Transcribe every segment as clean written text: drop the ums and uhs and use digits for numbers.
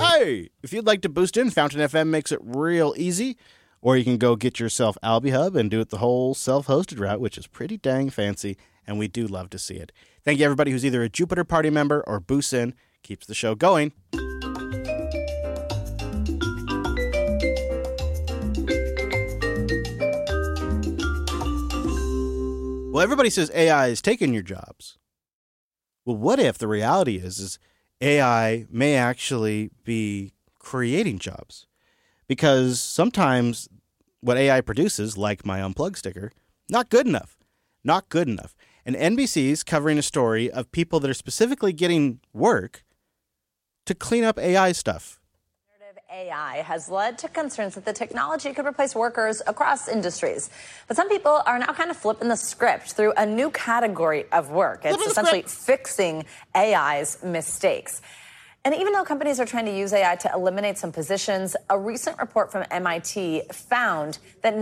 Hey, if you'd like to boost in, Fountain FM makes it real easy. Or you can go get yourself AlbiHub and do it the whole self-hosted route, which is pretty dang fancy, and we do love to see it. Thank you, everybody who's either a Jupiter Party member or boosts in. Keeps the show going. Well, everybody says AI is taking your jobs. Well, what if the reality is AI may actually be creating jobs? Because sometimes what AI produces, like my Unplugged sticker, not good enough. Not good enough. And NBC's covering a story of people that are specifically getting work to clean up AI stuff. AI has led to concerns that the technology could replace workers across industries. But some people are now kind of flipping the script through a new category of work. It's essentially fixing AI's mistakes. And even though companies are trying to use AI to eliminate some positions, a recent report from MIT found that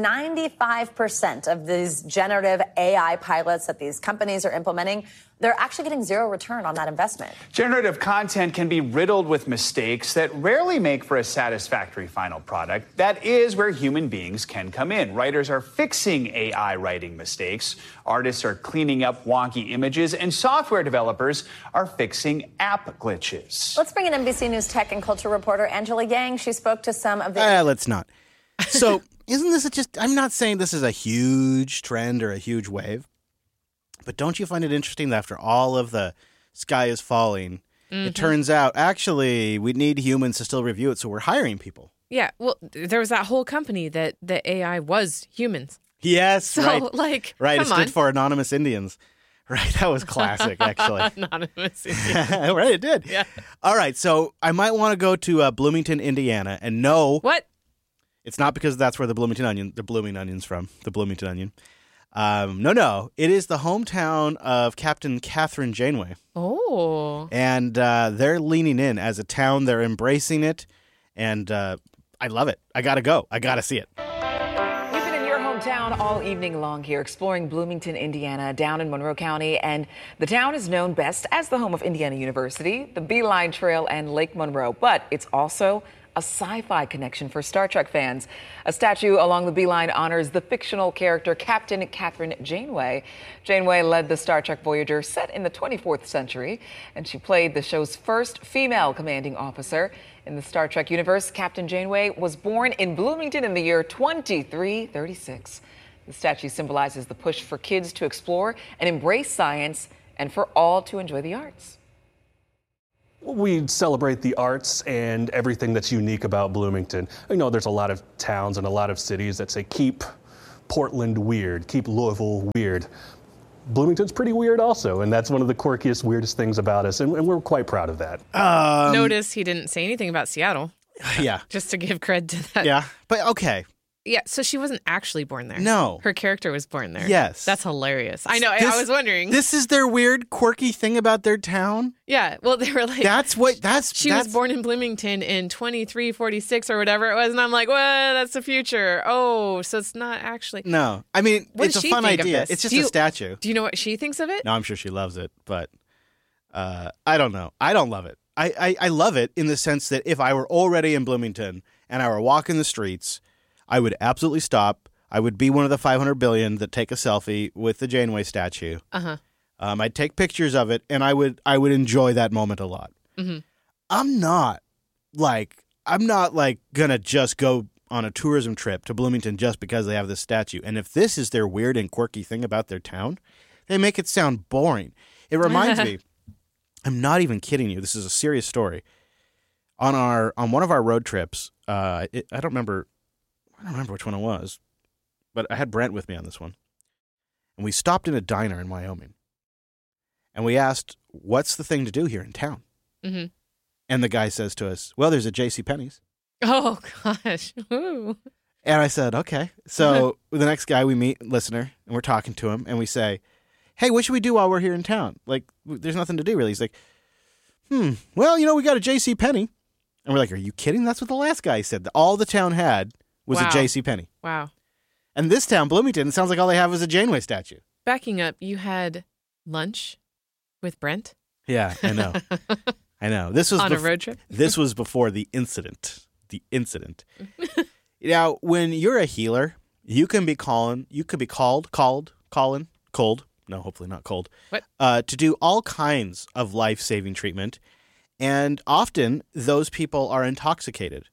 95% of these generative AI pilots that these companies are implementing, they're actually getting zero return on that investment. Generative content can be riddled with mistakes that rarely make for a satisfactory final product. That is where human beings can come in. Writers are fixing AI writing mistakes. Artists are cleaning up wonky images, and software developers are fixing app glitches. Let's bring in NBC News tech and culture reporter Angela Yang. She spoke to some of the... Let's not. So, isn't this just... I'm not saying this is a huge trend or a huge wave, but don't you find it interesting that after all of the sky is falling, it turns out, actually, we need humans to still review it, so we're hiring people. Yeah, well, there was that whole company that the AI was humans. Yes, so, right. Right, it stood for Anonymous Indians. Right, that was classic, actually. Anonymous Indians. Right, it did. Yeah. All right, so I might want to go to Bloomington, Indiana, and no. What? It's not because that's where the blooming onion's from, the Bloomington Onion. No. It is the hometown of Captain Catherine Janeway. Oh. And they're leaning in as a town. They're embracing it. And I love it. I got to go. I got to see it. We've been in your hometown all evening long here, exploring Bloomington, Indiana, down in Monroe County. And the town is known best as the home of Indiana University, the Beeline Trail, and Lake Monroe. But it's also a sci-fi connection for Star Trek fans. A statue along the Beeline honors the fictional character Captain Catherine Janeway. Janeway led the Star Trek Voyager set in the 24th century, and she played the show's first female commanding officer. In the Star Trek universe, Captain Janeway was born in Bloomington in the year 2336. The statue symbolizes the push for kids to explore and embrace science and for all to enjoy the arts. We celebrate the arts and everything that's unique about Bloomington. You know, there's a lot of towns and a lot of cities that say, keep Portland weird, keep Louisville weird. Bloomington's pretty weird also, and that's one of the quirkiest, weirdest things about us, and we're quite proud of that. Notice he didn't say anything about Seattle. Yeah. Just to give cred to that. Yeah, but okay. Yeah, so she wasn't actually born there. No. Her character was born there. Yes. That's hilarious. I know, I was wondering. This is their weird, quirky thing about their town? Yeah, well, they were like... She was born in Bloomington in 2346 or whatever it was, and I'm like, well, that's the future. Oh, so it's not actually... No. I mean, it's a fun idea. It's just a statue. Do you know what she thinks of it? No, I'm sure she loves it, but I don't know. I don't love it. I love it in the sense that if I were already in Bloomington and I were walking the streets, I would absolutely stop. I would be one of the 500 billion that take a selfie with the Janeway statue. Uh-huh. I'd take pictures of it, and I would enjoy that moment a lot. Mm-hmm. I'm not gonna just go on a tourism trip to Bloomington just because they have this statue. And if this is their weird and quirky thing about their town, they make it sound boring. It reminds me. I'm not even kidding you. This is a serious story. On one of our road trips, I don't remember which one it was, but I had Brent with me on this one. And we stopped in a diner in Wyoming. And we asked, what's the thing to do here in town? Mm-hmm. And the guy says to us, well, there's a JCPenney's. Oh, gosh. Ooh. And I said, okay. So the next guy we meet, listener, and we're talking to him, and we say, hey, what should we do while we're here in town? Like, there's nothing to do, really. He's like, well, we got a JCPenney. And we're like, are you kidding? That's what the last guy said. All the town had was a JCPenney. Wow. And this town, Bloomington, it sounds like all they have is a Janeway statue. Backing up, you had lunch with Brent? Yeah, I know. I know. This was on a road trip? This was before the incident. Now, when you're a healer, you can be called. No, hopefully not cold. What? To do all kinds of life-saving treatment. And often those people are intoxicated.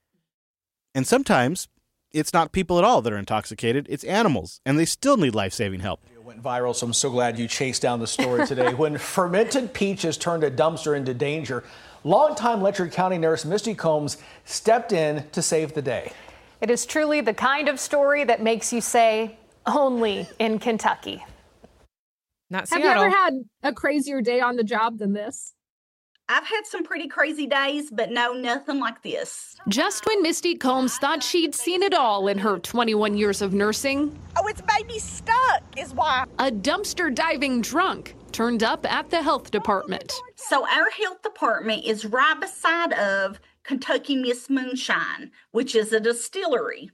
And sometimes it's not people at all that are intoxicated. It's animals. And they still need life-saving help. It went viral, so I'm so glad you chased down the story today. When fermented peaches turned a dumpster into danger, longtime Letcher County nurse Misty Combs stepped in to save the day. It is truly the kind of story that makes you say, only in Kentucky. Not Seattle. Have you ever had a crazier day on the job than this? I've had some pretty crazy days, but no, nothing like this. Just when Misty Combs thought she'd seen it all in her 21 years of nursing. Oh, it's baby stuck is why. A dumpster diving drunk turned up at the health department. So our health department is right beside of Kentucky Miss Moonshine, which is a distillery.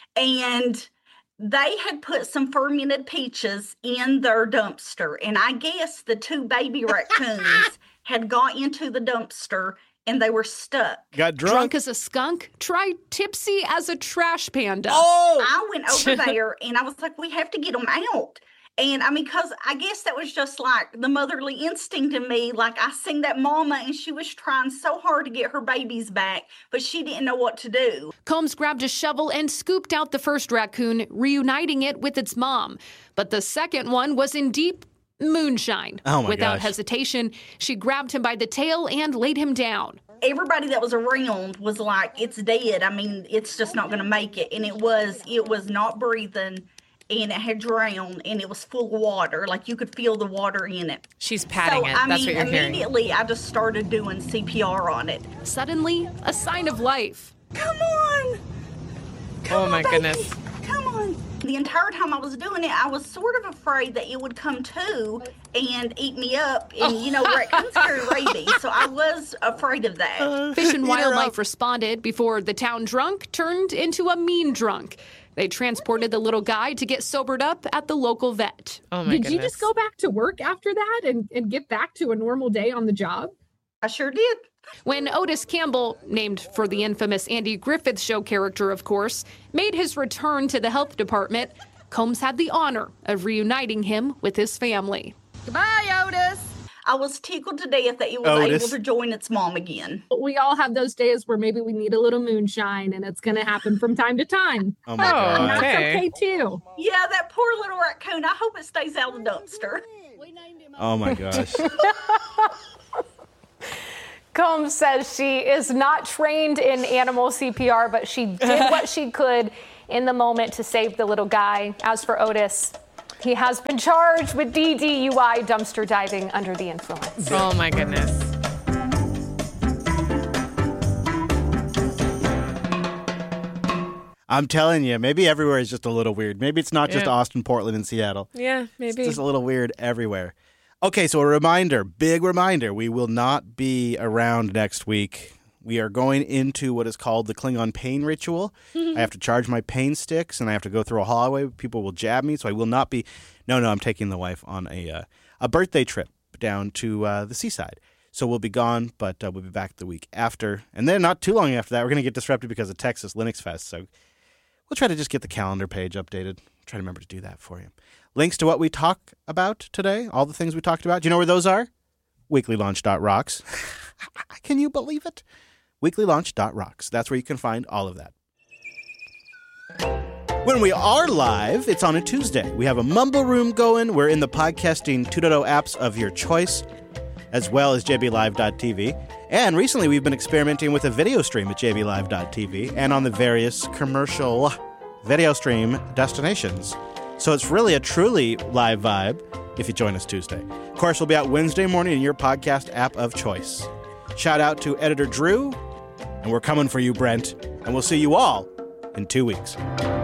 And they had put some fermented peaches in their dumpster. And I guess the two baby raccoons had got into the dumpster and they were stuck. Got drunk as a skunk, tried tipsy as a trash panda. Oh! I went over there and I was like, we have to get them out. And I mean, because I guess that was just like the motherly instinct in me. Like I seen that mama and she was trying so hard to get her babies back, but she didn't know what to do. Combs grabbed a shovel and scooped out the first raccoon, reuniting it with its mom. But the second one was in deep moonshine. Oh my Without gosh. hesitation, she grabbed him by the tail and laid him down. Everybody that was around was like, it's dead. I mean, it's just not going to make it. And it was not breathing. And it had drowned, and it was full of water. Like, you could feel the water in it. She's patting it. That's what you're hearing. Immediately, I just started doing CPR on it. Suddenly, a sign of life. Come on! Oh, my goodness. Come on! The entire time I was doing it, I was sort of afraid that it would come to and eat me up. And, raccoons carry rabies, so I was afraid of that. Fish and Wildlife responded before the town drunk turned into a mean drunk. They transported the little guy to get sobered up at the local vet. Oh my goodness. Did you just go back to work after that and get back to a normal day on the job? I sure did. When Otis Campbell, named for the infamous Andy Griffith Show character, of course, made his return to the health department, Combs had the honor of reuniting him with his family. Goodbye, Otis. I was tickled to death that it was able to join its mom again. We all have those days where maybe we need a little moonshine, and it's going to happen from time to time. Oh, my God. And that's okay, too. Yeah, that poor little raccoon. I hope it stays out of the dumpster. Oh, my gosh. Combs says she is not trained in animal CPR, but she did what she could in the moment to save the little guy. As for Otis, he has been charged with DDUI, dumpster diving under the influence. Oh, my goodness. I'm telling you, maybe everywhere is just a little weird. Maybe it's not just Austin, Portland, and Seattle. Yeah, maybe. It's just a little weird everywhere. Okay, so big reminder, we will not be around next week. We are going into what is called the Klingon pain ritual. I have to charge my pain sticks, and I have to go through a hallway. People will jab me, so I will not be. No, I'm taking the wife on a birthday trip down to the seaside. So we'll be gone, but we'll be back the week after. And then not too long after that, we're going to get disrupted because of Texas Linux Fest. So we'll try to just get the calendar page updated. Try to remember to do that for you. Links to what we talk about today, all the things we talked about. Do you know where those are? Weeklylaunch.rocks. Can you believe it? Weeklylaunch.rocks. That's where you can find all of that. When we are live, it's on a Tuesday. We have a Mumble Room going. We're in the podcasting 2.0 apps of your choice, as well as jblive.tv. And recently, we've been experimenting with a video stream at jblive.tv and on the various commercial video stream destinations. So it's really a truly live vibe if you join us Tuesday. Of course, we'll be out Wednesday morning in your podcast app of choice. Shout out to editor Drew, and we're coming for you, Brent. And we'll see you all in 2 weeks.